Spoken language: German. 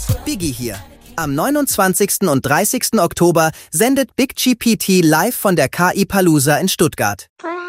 Biggie hier. Am 29. und 30. Oktober sendet Big GPT live von der KI Palooza in Stuttgart.